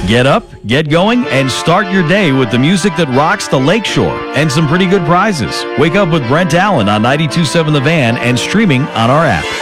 Get up, get going, and start your day with the music that rocks the Lakeshore and some pretty good prizes. Wake up with Brent Allen on 92.7 The Van and streaming on our app.